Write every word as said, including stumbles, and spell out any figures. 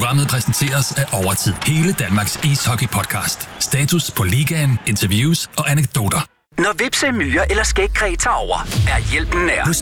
Programmet præsenteres af Overtid. Hele Danmarks ishockey-podcast. Status på ligaen, interviews og anekdoter. Når hvepse, myrer eller skægkræ tager over, er hjælpen nær.